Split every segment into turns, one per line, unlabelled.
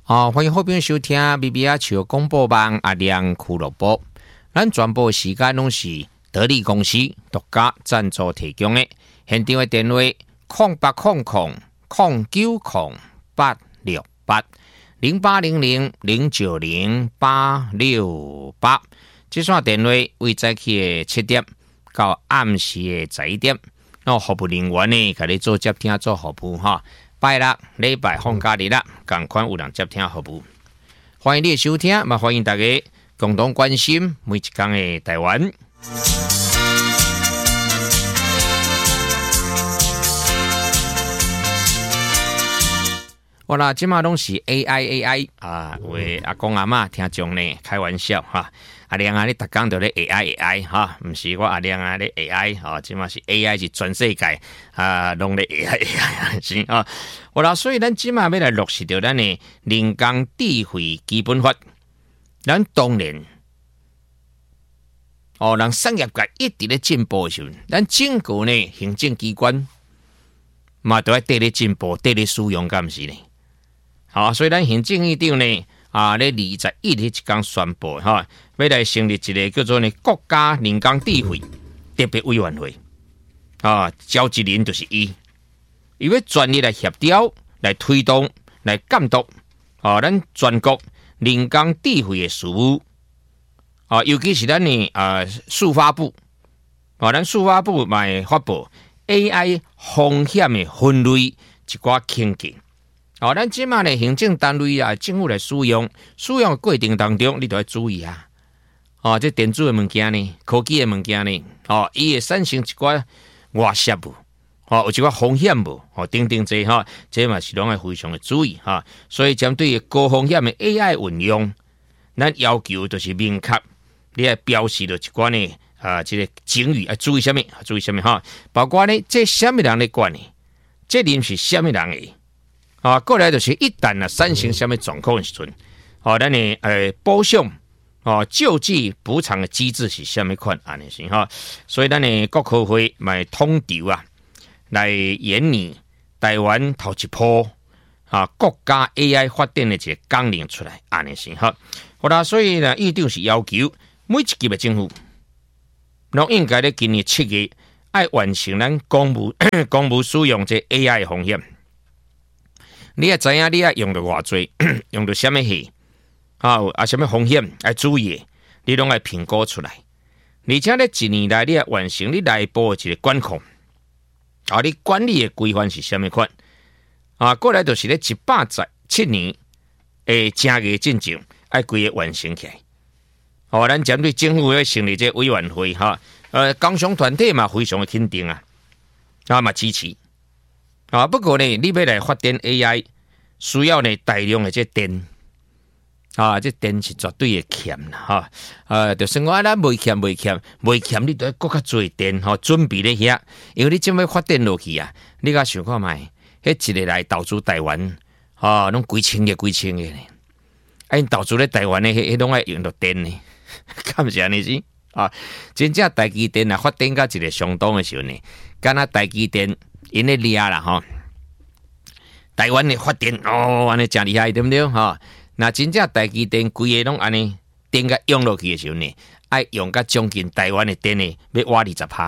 欢迎好朋友收听 BBR 球广播网阿亮俱乐部。咱全部时间拢是得力公司独家赞助提供的。现场的电话0800-890-868，0800-090-868。这线电话为早起的7点到暗时的11点，服务人员呢，给你做接听做服务哈。拜六、礼拜放假日啦，同款有人接听服务。欢迎你的收听，嘛欢迎大家共同关心每一天的台湾。我啦，即马拢是 AI 啊，为阿公阿嬷听众呢开玩笑哈。阿亮啊，你逐工都咧 AI 哈，毋是我阿亮啊咧 AI 哈，即马是 AI 是全世界啊，拢咧 AI 是啊。我啦，所以咱即马要来落实到咱的人工智慧基本法，咱当然让产业界一直咧进步的时候，咱整个呢行政机关嘛都要得咧进步，得咧使用，敢毋是呢？好，所以咱行政院长呢咧21日即天宣布哈，要来成立一个叫做呢国家人工智慧特别委员会召集人就是伊要专业来协调、来推动、来监督咱全国人工智慧的事务尤其是咱呢司法部咱司法部嘛会发布 AI 风险的分类一寡轻见。咱即马呢行政单位政府来使用的过程当中，你都要注意这电子的物件呢，科技的物件呢，伊会产生一寡外泄物，有一寡风险物，等等这这嘛是拢要非常的注意所以针对高风险的 AI 运用，咱要求就是明确，你要标示了一寡呢这个警语注意什么？注意什么包括呢，这什么人咧管呢？这人是什么人的？过来就是一旦产生什么状况的时阵，咱呢补偿救济补偿的机制是什么款安尼是所以咱呢国科会买统筹来研拟台湾头一波国家 AI 发展的一个纲领出来安尼是好啦，所以呢，院长是要求每一级的政府，拢应该咧今年7月要完成咱公务使用这 AI 的风险。你也知影，你也用到偌济，用到什么戏什么风险要注意的，你拢要评估出来。而且咧一年来，你要完成你内部的一个管控你管理的规范是什么款过来就是咧117年的正月进程，要规个完成起来。咱针对政府要成立这委员会工商团体嘛非常的肯定嘛支持。不过呢，你要来发展 AI， 需要呢大量的这电这电是绝对的欠就算我咱未欠，你都要搁较多电准备咧遐，因为你这么发展落去你甲想看卖，迄一个来投资台湾拢几千个呢，因投资咧台湾的迄拢爱用到电呢，敢是安尼是真正台积电发展到一个相当的时候呢，敢若台积电因咧掠啦台湾的发电安尼真厉害对不对那真正台积电规个拢安尼电甲用落去的时候呢，爱用甲将近台湾的电呢要挖20%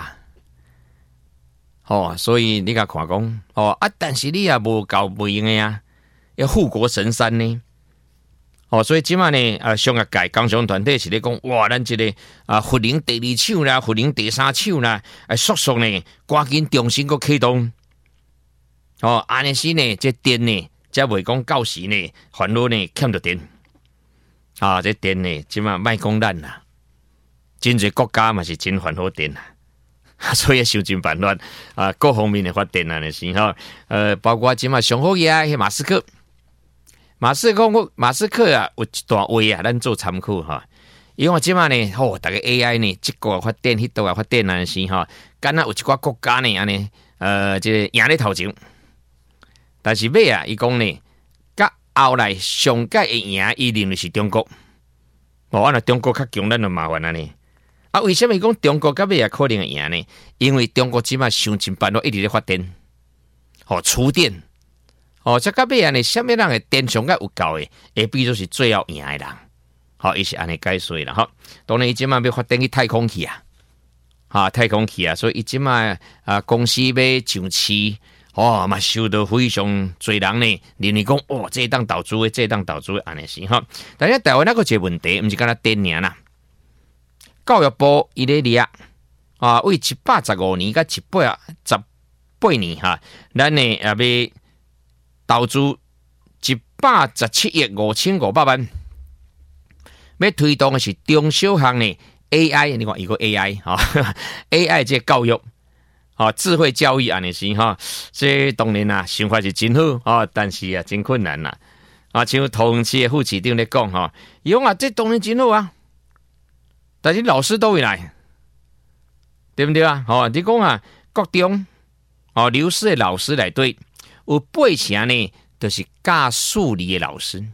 所以你甲看讲但是你也无够袂用的要护国神山呢所以即马呢商业界工商团体是咧讲哇，咱这个福能第2手啦，福能第3手啦，速速呢赶紧重新个启动安尼是呢，这电呢才袂讲到时呢烦恼呢欠着电这电呢即马莫讲咱啦，真侪国家嘛是真烦恼电所以想尽办法各方面的发展安尼是包括即马上好嘢马斯克有一段话咱做参考因为即马呢大家 AI 呢这个发展迄度发展安尼是敢若有一寡国家呢安尼这个赢咧头前，但是尾伊讲呢甲后来上届会赢伊认为是中国若中国较强咱就麻烦呢为什么讲中国甲尾可能会赢呢？因为中国即马想尽办法一直咧发电厨电哦，这个尾呢，什么人的电上甲有够的，会比作是最后赢的人。好，伊是安尼解说啦。好，当然伊即马要发展去太空去啊，太空去啊，所以伊即马公司要上市，嘛受到非常多人呢，认为讲这当投资的，这当投资的安尼是哈。但是台湾那个一个问题，毋是干那电尔啦，教育部伊咧列为715年甲118年咱呢也要投资117亿5500万。要推动的是中小学呢 AI， 你看有个 AI AI 这教育智慧教育安尼是这当然啦，想法是真好但是真困难啦像桃园市的副市长咧讲伊讲这当然真好啊，但是老师都会来，对不对啊？你讲国中流失的老师内底有80%呢，就是教数理的老师。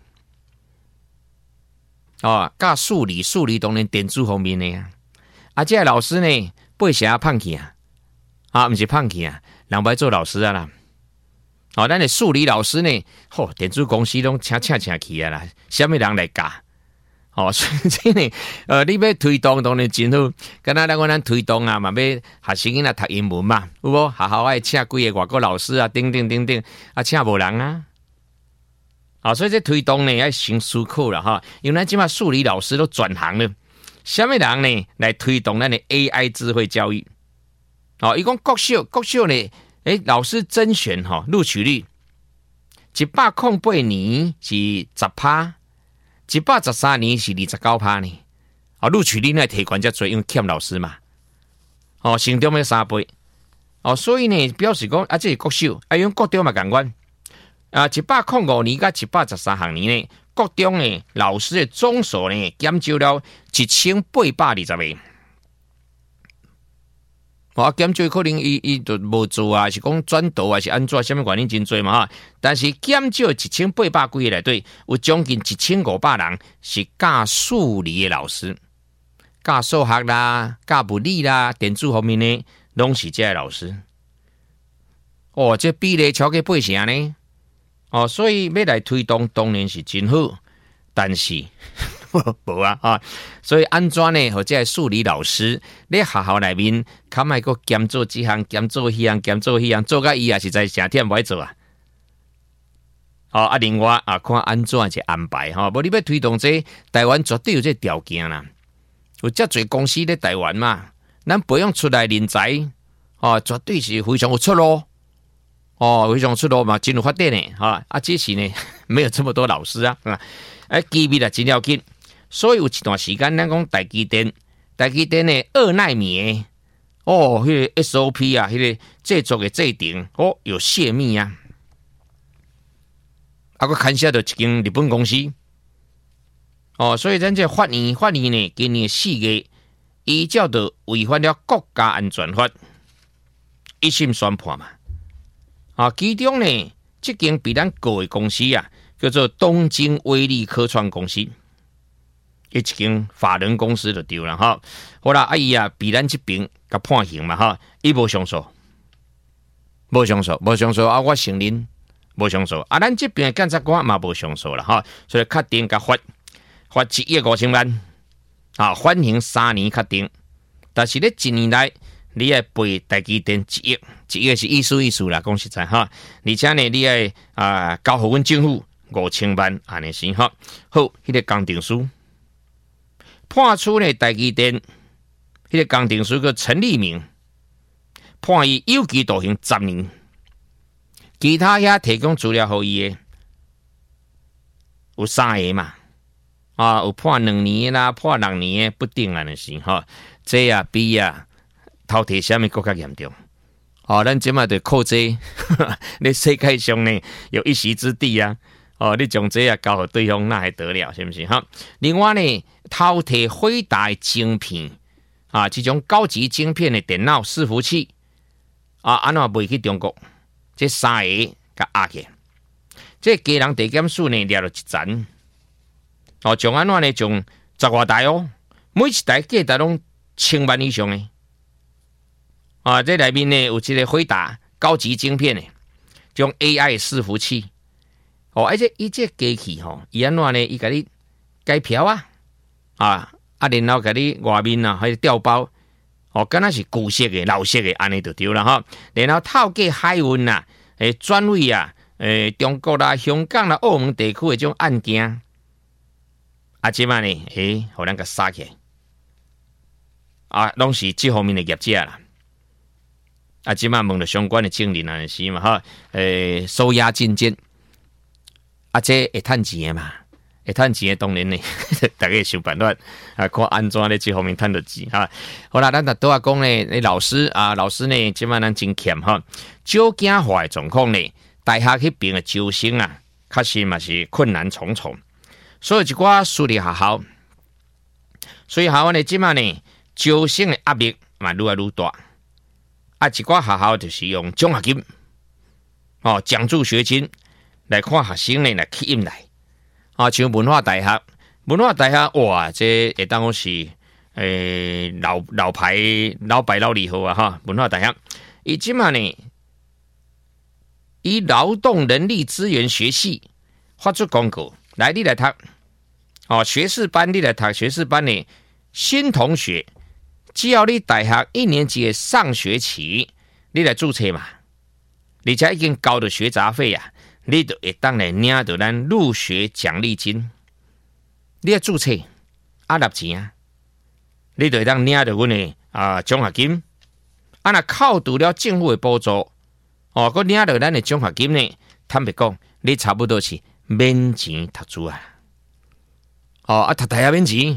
教数理当然电子方面的这老师呢，80%胖去不是胖去人不爱做老师啦。咱的数理老师呢，电子公司拢请去啦，什么人来教？所以呢，你要推动当然真好，敢若咱推动嘛要学生囡仔读英文嘛，有无？学校爱请几个外国老师等等，请无人所以这推动呢要先思考啦因为咱即马数理老师都转行了，什么人呢来推动咱的 AI 智慧教育？伊讲国小呢，老师甄选录取率108年是 10%，113年是 29% 呢。录取率呢提悬遮多，因为欠老师嘛。成中要3倍。所以呢表示讲这是国小，因为国中嘛同款。105年甲113学年呢，国中呢老师的总数呢减少了1820个。减少可能伊就无做是讲转导是安怎，什么原因真多嘛但是减少1800几个内底，有将近1500人是教数理的老师，教数学啦、教物理啦、电子方面呢，拢是这老师。这比例超过80%呢。所以要来推动当然是真好，但是无所以安怎呢？或者数理老师咧学校内面，较莫个兼做这项、兼做迄项，做甲伊也是在成天不爱做另外看安怎一安排无你要推动这台湾绝对有这条件啦，有遮侪公司咧台湾嘛，咱培养出来人才绝对是非常有出路。非常出路嘛，真有发展呢只是呢没有这么多老师机密真要紧，所以有一段时间咱讲台积电呢2奈米的迄个 SOP 迄个制作的制定有泄密佫牵涉到一间日本公司所以咱这法院呢今年4月依照着违反了国家安全法一审宣判嘛其中呢，这间比咱告的公司叫做东京威力科创公司，一间法人公司就对了好啦，伊比咱这边甲判刑嘛伊无上诉，我承认无上诉咱这边的检察官嘛无上诉啦所以确定甲罚1亿5千万缓刑3年确定，但是咧1年来。你要赔台积电1亿是意思啦，讲实在而且呢，你要交互阮政府5000万安尼是好，迄个鉴定书判处呢台积电，迄个鉴定书叫陈立明，判伊有期徒刑10年，其他遐提供资料互伊的有3个嘛，有判2年啦，判6年的不定安尼是这比头提什么更加严重咱即马就靠这你世界上呢有一席之地你将这交互对方那还得了是不是另外呢偷摕辉达的晶片这种高级晶片的电脑伺服器安怎卖去中国，这3个甲压起，这家人地检署呢抓了一层将安怎呢将10多台每一台价值拢1000万以上的这内面呢有一个辉达高级晶片的，将 AI 伺服器而且伊这机器伊安怎呢？伊甲你改票然后甲你外面还调包，敢若是旧式的、老式的，安尼就对了然后透过海运转位中国啦、香港啦、澳门地区的这种案件，即摆呢，互咱甲杀起来，拢是这方面的业者啦。即摆问到相关的证人安尼是嘛收押进监，这会趁钱的嘛？会趁钱的当然呢，大家想办法看安怎咧这方面趁到钱好啦，咱若拄讲呢，老师呢，即摆咱真欠少子化的状况呢，大学迄边的招生确实嘛是困难重重。所以一寡私立学校，所以学校呢，即摆呢招生的压力嘛愈来愈大。一寡学校就是用奖学金、奖助学金来看学生呢来吸引来。像文化大学哇，这会当讲是老牌老白老二号文化大学，伊即摆呢以劳动人力资源学系发出公告，来你来读学士班，你来读学士班呢，新同学只要你大学1年级的上学期，你来注册嘛，而且已经交了学杂费你就会当来领到咱入学奖励金。你要注册纳钱你就会当领到阮的奖学金。若扣除了政府的补助，佮领到咱的奖学金呢，坦白讲，你差不多是免钱读书读大学免钱，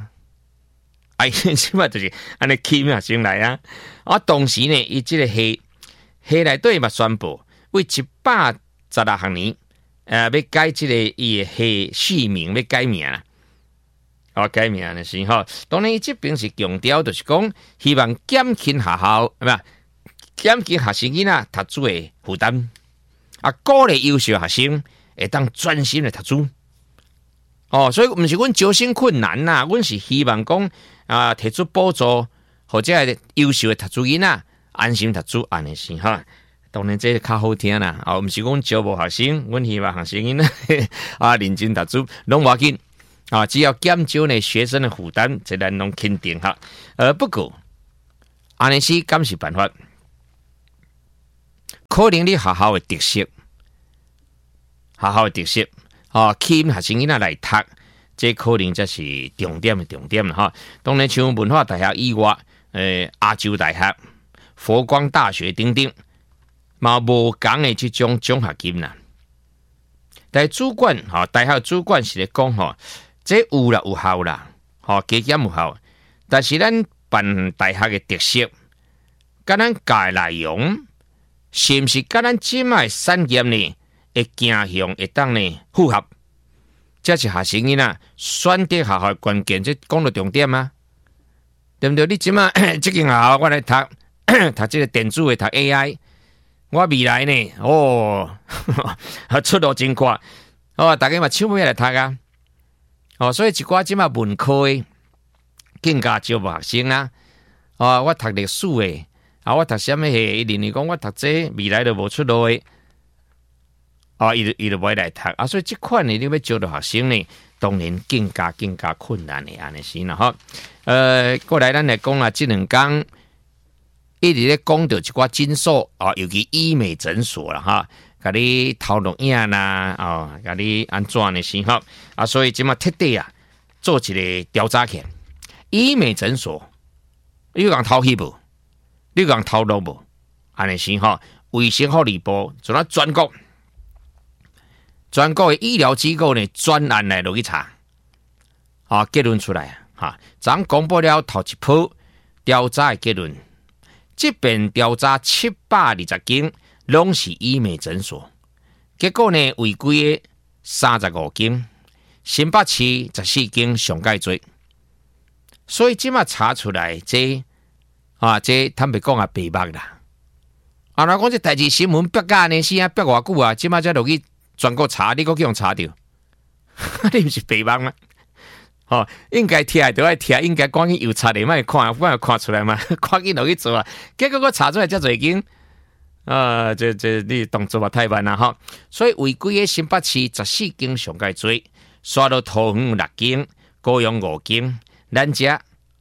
即摆就是安尼吸引学生来同时呢，伊即个系内底嘛宣布，为116学年要改即个伊的系系名，要改名改名的是当然伊这边是强调，就是讲希望减轻学校减轻学生囡仔读书的负担，鼓励优秀学生会当专心的读书。所以毋是阮招生困难阮是希望讲提出补助，或者是优秀的读书囡仔安心读书安尼是当然这较好听啦，毋是讲招无学生，阮希望学生囡仔认真读书，拢无要紧只要减少呢学生的负担，这咱拢肯定不过安尼是敢是办法？可能你学校的特色，吸引学生囡仔来读，这可能才是重点啦当然像文化大学以外，亚洲大学、佛光大学等等，嘛无共的这种奖学金但主管大学主管是咧讲这有效啦加减有效，但是咱办大学的特色，甲咱教的内容，是毋是甲咱即卖产业呢会走向会当呢符合？这是学生囡仔选择学校的关键，这讲到重点对不对？你即卖这间学校我来读这个电子的，读 AI， 我未来呢出路真快大家嘛抢尾来读所以一寡即卖文科的更加招无学生我读历史的我读什么系？伊认为讲我读这未来就无出路的伊就袂来读所以这款呢，你要招到学生呢，当然更加困难的安尼是啦过来咱来讲这两天一直咧讲到一寡诊所尤其医美诊所啦甲你头录影甲你安怎的是所以即马彻底做一个调查起来，医美诊所你有人偷去无？你有人偷录无？安尼是卫生福利部从全国的医疗机构呢专案来落去查结论出来昨公布了头一波调查的结论，这边调查720间拢是医美诊所，结果呢违规的35间，新北市14间上介多，所以即马查出来这坦白讲白目啦若讲这代志新闻逼甲呢是逼偌久即马才落去全国查，你搁叫人查到你毋是白目吗？应该贴就爱贴，应该赶紧又查的，莫看出来嘛，赶紧落去做结果我查出来遮侪间这你动作嘛太慢啦哈。所以违规的心八次14经上界多，刷到桃园6经，高雄5经，咱遮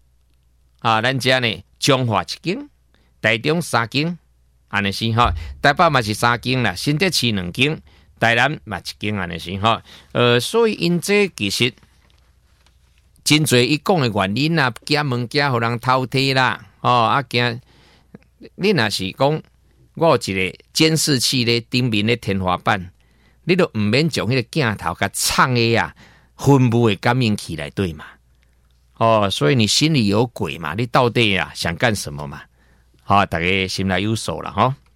呢彰化1经，台中3经，安尼是哈。台北嘛是3经啦，新竹市2经，台南嘛1经，安尼是哈。所以因这其实真侪伊讲的原因啦，惊物件互人偷摕啦，惊你若是讲我有一个监视器咧顶面咧天花板，你都毋免将迄个镜头甲藏的分布的感应器来对嘛？所以你心里有鬼嘛？你到底想干什么嘛？大家心里有数了哈。